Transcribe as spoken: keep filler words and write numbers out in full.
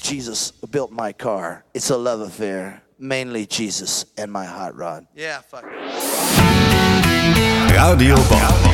Jesus built my car. It's a love affair. Mainly Jesus and my hot rod. Yeah, fuck. Radio Bob.